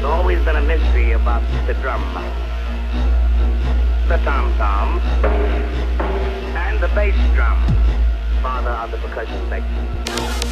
There's always been a mystery about the drum, the tom-tom, and the bass drum, father of the percussion section.